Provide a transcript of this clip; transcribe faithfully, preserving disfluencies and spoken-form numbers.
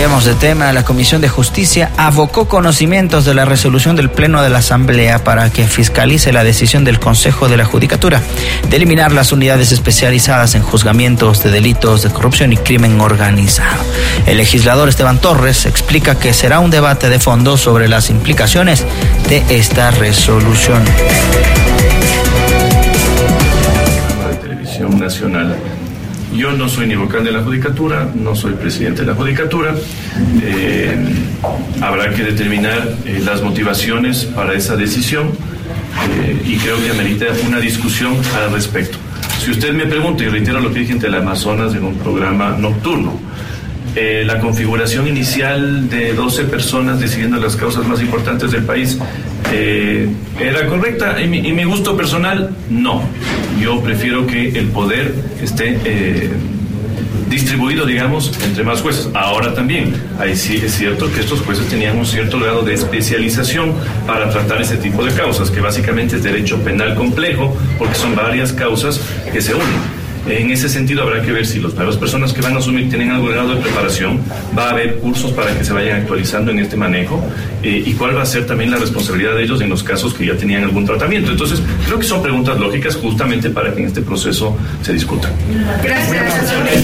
Cambiamos de tema. La Comisión de Justicia abocó conocimientos de la resolución del Pleno de la Asamblea para que fiscalice la decisión del Consejo de la Judicatura de eliminar las unidades especializadas en juzgamientos de delitos de corrupción y crimen organizado. El legislador Esteban Torres explica que será un debate de fondo sobre las implicaciones de esta resolución. La Televisión Nacional. Yo no soy ni vocal de la Judicatura, no soy presidente de la Judicatura. Eh, habrá que determinar eh, las motivaciones para esa decisión eh, y creo que amerita una discusión al respecto. Si usted me pregunta, y reitero lo que dije ante el Amazonas en un programa nocturno, eh, la configuración inicial de doce personas decidiendo las causas más importantes del país, eh, ¿era correcta? ¿Y mi, y mi gusto personal? No. Yo prefiero que el poder esté eh, distribuido, digamos, entre más jueces. Ahora también, ahí sí es cierto que estos jueces tenían un cierto grado de especialización para tratar ese tipo de causas, que básicamente es derecho penal complejo, porque son varias causas que se unen. En ese sentido habrá que ver si los, las personas que van a asumir tienen algún grado de preparación, va a haber cursos para que se vayan actualizando en este manejo eh, y cuál va a ser también la responsabilidad de ellos en los casos que ya tenían algún tratamiento. Entonces, creo que son preguntas lógicas justamente para que en este proceso se discuta. Gracias.